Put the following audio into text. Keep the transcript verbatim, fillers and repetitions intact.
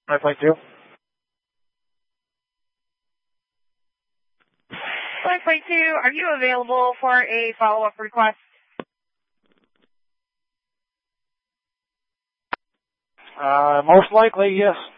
five point two. five point two, are you available for a follow-up request? Uh, most likely, yes.